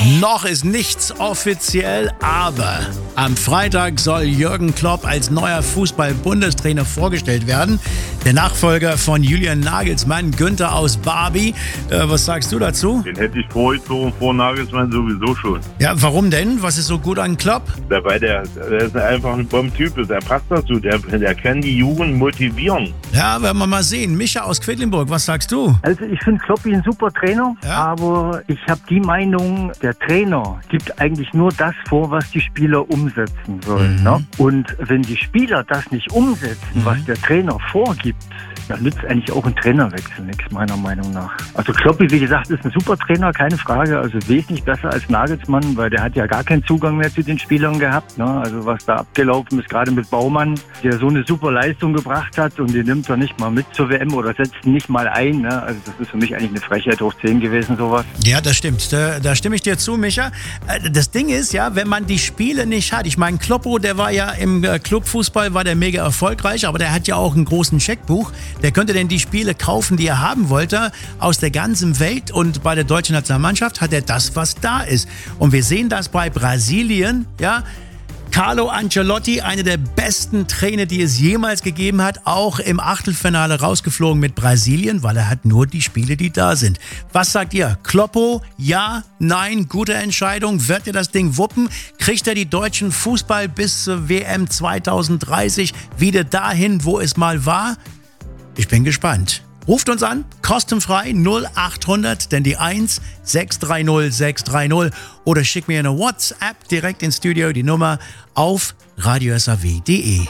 Noch ist nichts offiziell, aber am Freitag soll Jürgen Klopp als neuer Fußball-Bundestrainer vorgestellt werden. Der Nachfolger von Julian Nagelsmann, Günther aus Barbie. Was sagst du dazu? Den hätte ich vorgezogen vor Nagelsmann sowieso schon. Ja, warum denn? Was ist so gut an Klopp? Weil der ist einfach ein Bombentyp. Der passt dazu. Der kann die Jugend motivieren. Ja, werden wir mal sehen. Micha aus Quedlinburg, was sagst du? Also ich finde Kloppi ein super Trainer, aber ich habe die Meinung, der Trainer gibt eigentlich nur das vor, was die Spieler umsetzen sollen. Ne? Und wenn die Spieler das nicht umsetzen, was der Trainer vorgibt, dann nützt eigentlich auch ein Trainerwechsel nichts, meiner Meinung nach. Also Kloppi, wie gesagt, ist ein super Trainer, keine Frage. Also wesentlich besser als Nagelsmann, weil der hat ja gar keinen Zugang mehr zu den Spielern gehabt. Ne? Also was da abgelaufen ist, gerade mit Baumann, der so eine super Leistung gebracht hat und den nimmt er nicht mal mit zur WM oder setzt ihn nicht mal ein. Ne? Also das ist für mich eigentlich eine Frechheit hoch 10 gewesen, sowas. Ja, das stimmt. Da stimme ich dir zu, Micha. Das Ding ist ja, wenn man die Spiele nicht hat. Ich meine, Kloppo, der war ja im Clubfußball, war der mega erfolgreich, aber der hat ja auch einen großen Scheckbuch. Der könnte denn die Spiele kaufen, die er haben wollte, aus der ganzen Welt. Und bei der deutschen Nationalmannschaft hat er das, was da ist. Und wir sehen das bei Brasilien, ja. Carlo Ancelotti, einer der besten Trainer, die es jemals gegeben hat, auch im Achtelfinale rausgeflogen mit Brasilien, weil er hat nur die Spiele, die da sind. Was sagt ihr? Kloppo, ja, nein, gute Entscheidung. Wird er das Ding wuppen? Kriegt er die deutschen Fußball bis zur WM 2030 wieder dahin, wo es mal war? Ich bin gespannt. Ruft uns an, kostenfrei 0800, denn die 1 630 630 oder schickt mir eine WhatsApp direkt ins Studio, die Nummer auf radiosaw.de.